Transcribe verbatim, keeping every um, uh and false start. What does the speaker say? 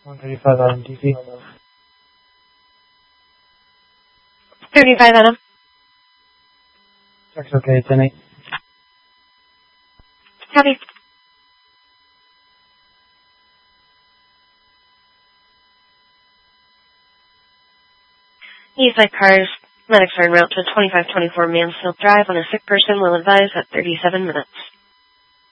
one thirty-five Adam D C. thirty-five Adam. Check's okay, ten eight. Copy. Eastside cars. Medics are en route to twenty-five twenty-four Mansfield Drive on a sick person. Will advise at thirty-seven minutes.